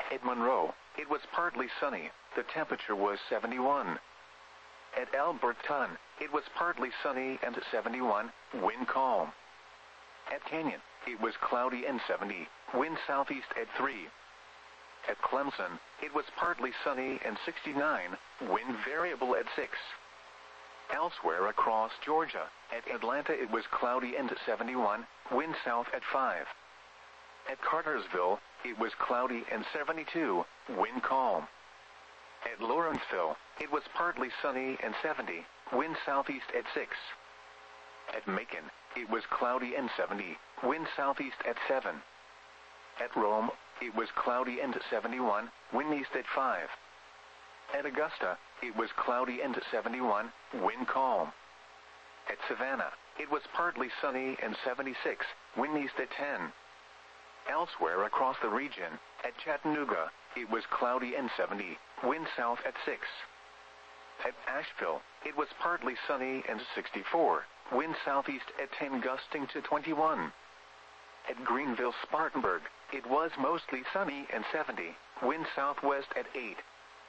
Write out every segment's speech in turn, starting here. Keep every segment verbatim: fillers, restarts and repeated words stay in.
At Monroe, it was partly sunny, the temperature was seventy-one. At Alberton, it was partly sunny and seventy-one, wind calm. At Canyon, it was cloudy and seventy, wind southeast at three. At Clemson, it was partly sunny and sixty-nine, wind variable at six. Elsewhere across Georgia, at Atlanta it was cloudy and seventy-one, wind south at five. At Cartersville, it was cloudy and seventy-two, wind calm. At Lawrenceville, it was partly sunny and seventy, wind southeast at six. At Macon, it was cloudy and seventy, wind southeast at seven. At Rome, it was cloudy and seventy-one, wind east at five. At Augusta, it was cloudy and seventy-one, wind calm. At Savannah, it was partly sunny and seventy-six, wind east at ten. Elsewhere across the region, at Chattanooga, it was cloudy and seventy, wind south at six. At Asheville, it was partly sunny and sixty-four, wind southeast at ten gusting to twenty-one. At Greenville-Spartanburg, it was mostly sunny and seventy, wind southwest at eight.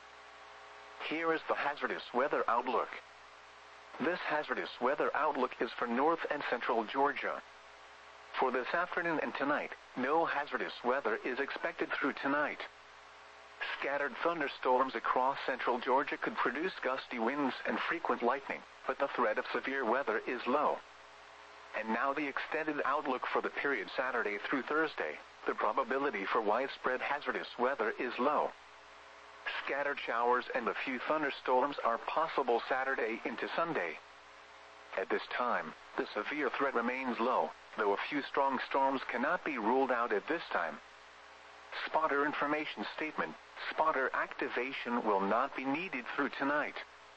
Here is the hazardous weather outlook. This hazardous weather outlook is for north and central Georgia. For this afternoon and tonight, no hazardous weather is expected through tonight. Scattered thunderstorms across central Georgia could produce gusty winds and frequent lightning, but the threat of severe weather is low. And now the extended outlook for the period Saturday through Thursday. The probability for widespread hazardous weather is low. Scattered showers and a few thunderstorms are possible Saturday into Sunday. At this time, the severe threat remains low, though a few strong storms cannot be ruled out at this time. Spotter information statement: spotter activation will not be needed through tonight.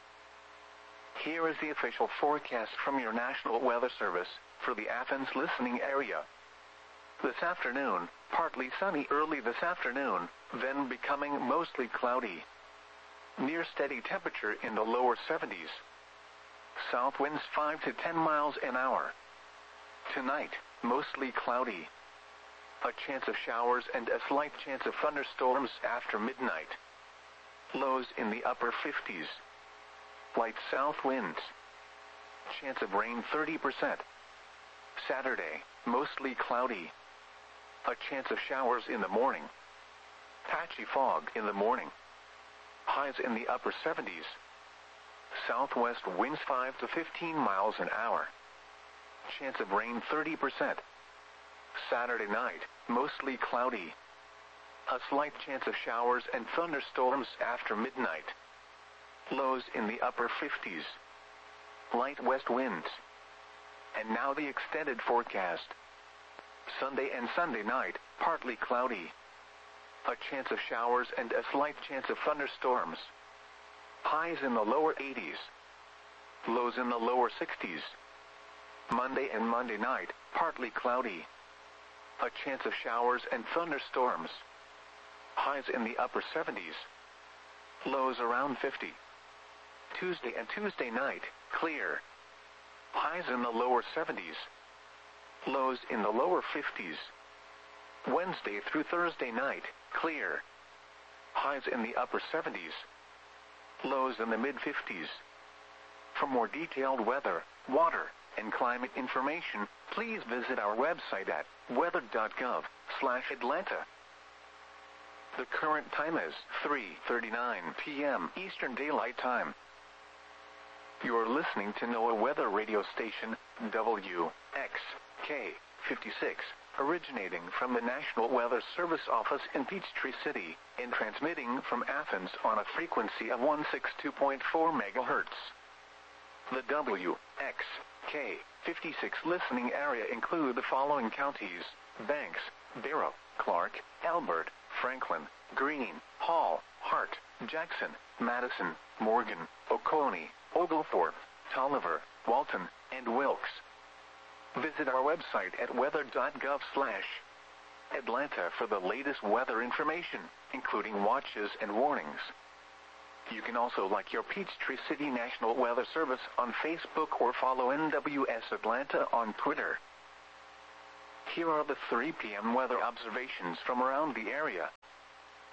Here is the official forecast from your National Weather Service for the Athens listening area. This afternoon, partly sunny early this afternoon, then becoming mostly cloudy. Near steady temperature in the lower seventies. South winds five to ten miles an hour. Tonight, mostly cloudy. A chance of showers and a slight chance of thunderstorms after midnight. Lows in the upper fifties. Light south winds. Chance of rain thirty percent. Saturday, mostly cloudy. A chance of showers in the morning. Patchy fog in the morning. Highs in the upper seventies. Southwest winds five to fifteen miles an hour. Chance of rain thirty percent. Saturday night, mostly cloudy. A slight chance of showers and thunderstorms after midnight. Lows in the upper fifties. Light west winds. And now the extended forecast. Sunday and Sunday night, partly cloudy. A chance of showers and a slight chance of thunderstorms. Highs in the lower eighties. Lows in the lower sixties. Monday and Monday night, partly cloudy. A chance of showers and thunderstorms. Highs in the upper seventies. Lows around fifty. Tuesday and Tuesday night, clear. Highs in the lower seventies. Lows in the lower fifties. Wednesday through Thursday night, clear. Highs in the upper seventies. Lows in the mid-fifties. For more detailed weather, water, and climate information, please visit our website at weather dot gov slash Atlanta. The current time is three thirty-nine p m Eastern Daylight Time. You are listening to NOAA Weather Radio Station, W X K fifty-six, originating from the National Weather Service office in Peachtree City, and transmitting from Athens on a frequency of one sixty-two point four megahertz. The W X K fifty-six listening area include the following counties: Banks, Barrow, Clark, Elbert, Franklin, Greene, Hall, Hart, Jackson, Madison, Morgan, Oconee, Oglethorpe, Tolliver, Walton, and Wilkes. Visit our website at weather dot gov slash Atlanta for the latest weather information, including watches and warnings. You can also like your Peachtree City National Weather Service on Facebook or follow N W S Atlanta on Twitter. Here are the three p m weather observations from around the area.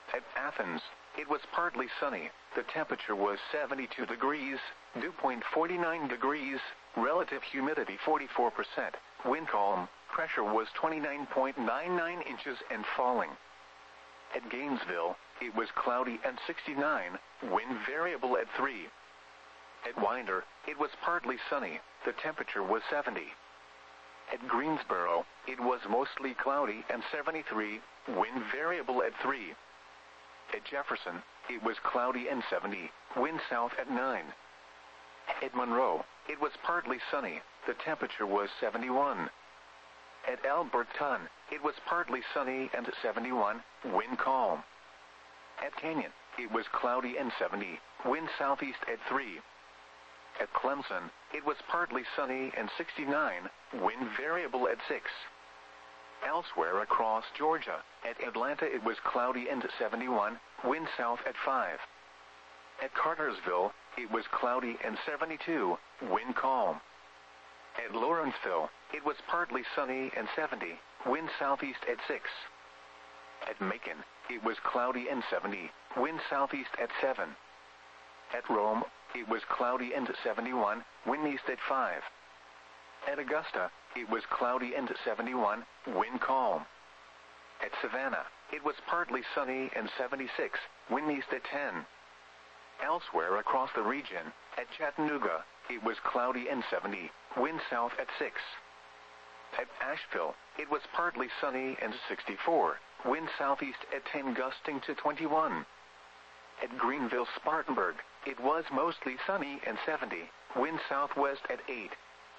At Athens, it was partly sunny. The temperature was seventy-two degrees, dew point forty-nine degrees, relative humidity forty-four percent, wind calm, pressure was twenty-nine point nine nine inches and falling. At Gainesville, it was cloudy and sixty-nine, wind variable at three. At Winder, it was partly sunny. The temperature was seventy. At Greensboro, it was mostly cloudy and seventy-three, wind variable at three. At Jefferson, it was cloudy and seventy, wind south at nine. At Monroe, it was partly sunny. The temperature was seventy-one. At Alberton, it was partly sunny and seventy-one, wind calm. At Canyon, it was cloudy and seventy, wind southeast at three. At Clemson, it was partly sunny and sixty-nine, wind variable at six. Elsewhere across Georgia, at Atlanta it was cloudy and seventy-one, wind south at five. At Cartersville, it was cloudy and seventy-two, wind calm. At Lawrenceville, it was partly sunny and seventy, wind southeast at six. At Macon, it was cloudy and seventy, wind southeast at seven. At Rome, it was cloudy and seventy-one, wind east at five. At Augusta, it was cloudy and seventy-one, wind calm. At Savannah, it was partly sunny and seventy-six, wind east at ten. Elsewhere across the region, at Chattanooga, it was cloudy and seventy, wind south at six. At Asheville, it was partly sunny and sixty-four, wind southeast at ten gusting to twenty-one. At Greenville-Spartanburg, it was mostly sunny and seventy, wind southwest at eight.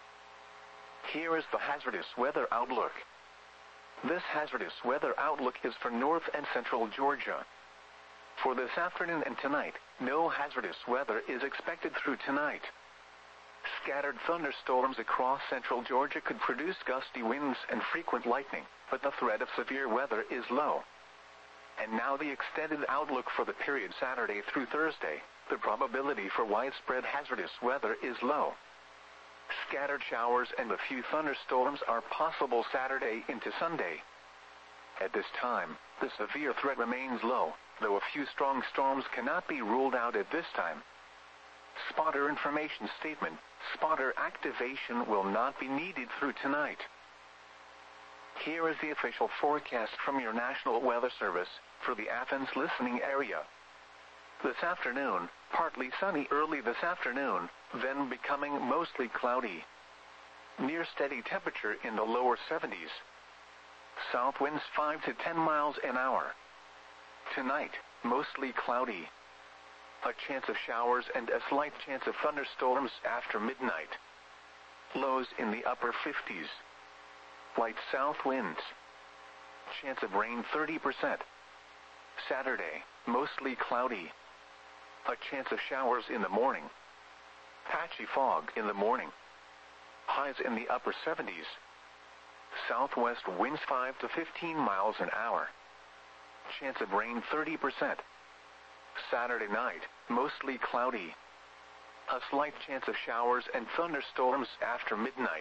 Here is the hazardous weather outlook. This hazardous weather outlook is for north and central Georgia. For this afternoon and tonight, no hazardous weather is expected through tonight. Scattered thunderstorms across central Georgia could produce gusty winds and frequent lightning, but the threat of severe weather is low. And now the extended outlook for the period Saturday through Thursday. The probability for widespread hazardous weather is low. Scattered showers and a few thunderstorms are possible Saturday into Sunday. At this time, the severe threat remains low, though a few strong storms cannot be ruled out at this time. Spotter information statement: spotter activation will not be needed through tonight. Here is the official forecast from your National Weather Service for the Athens listening area. This afternoon, partly sunny early this afternoon, then becoming mostly cloudy. Near steady temperature in the lower seventies. South winds five to ten miles an hour. Tonight, mostly cloudy. A chance of showers and a slight chance of thunderstorms after midnight. Lows in the upper fifties. Light south winds. Chance of rain thirty percent. Saturday, mostly cloudy. A chance of showers in the morning. Patchy fog in the morning. Highs in the upper seventies. Southwest winds five to fifteen miles an hour. Chance of rain thirty percent. Saturday night, mostly cloudy. A slight chance of showers and thunderstorms after midnight.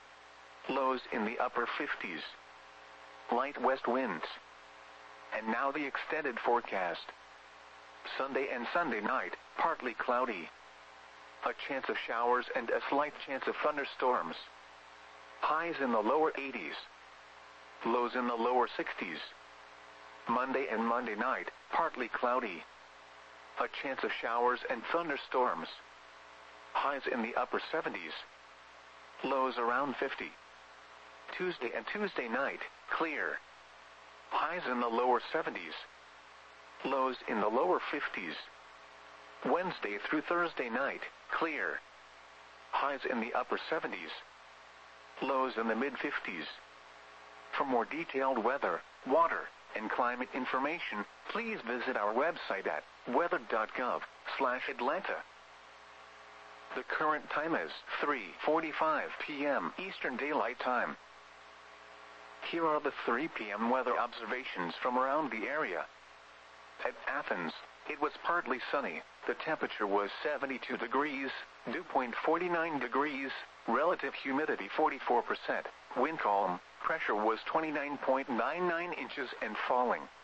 Lows in the upper fifties. Light west winds. And now the extended forecast. Sunday and Sunday night, partly cloudy. A chance of showers and a slight chance of thunderstorms. Highs in the lower eighties. Lows in the lower sixties. Monday and Monday night, partly cloudy. A chance of showers and thunderstorms. Highs in the upper seventies. Lows around fifty. Tuesday and Tuesday night, clear. Highs in the lower seventies. Lows in the lower fifties. Wednesday through Thursday night, clear. Highs in the upper seventies. Lows in the mid-fifties. For more detailed weather, water, and climate information, please visit our website at weather dot gov slash Atlanta. The current time is three forty-five p m Eastern Daylight Time. Here are the three p m weather observations from around the area. At Athens, it was partly sunny. The temperature was seventy-two degrees, dew point forty-nine degrees, relative humidity forty-four percent, wind calm, pressure was twenty-nine point nine nine inches and falling.